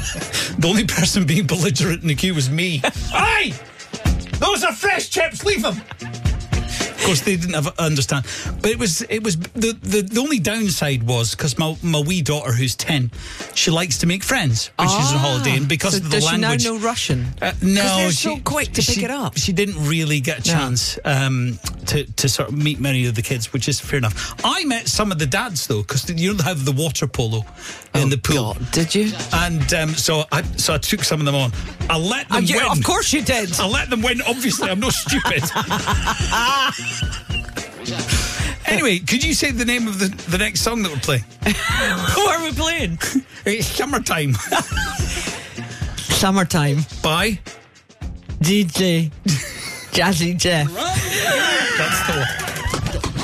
The only person being belligerent in the queue was me. Aye! Those are fresh chips, leave them! Of course, they didn't understand. But it was the only downside was because my wee daughter, who's 10, she likes to make friends when she's on holiday, and because of the does language. Does she now know Russian? No, they're so quick to pick it up. She didn't really get a chance to sort of meet many of the kids, which is fair enough. I met some of the dads though, because you don't have the water polo in the pool. God, did you? And so I took some of them on. I let them win. Of course you did. I let them win. Obviously, I'm not stupid. Anyway, could you say the name of the next song that we're playing? What are we playing? It's Summertime. Summertime By DJ Jazzy Jeff. That's the one.